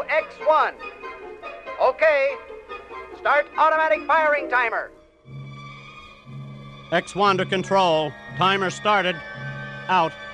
X1. Okay. Start automatic firing timer. X1 to control. Timer started. Out.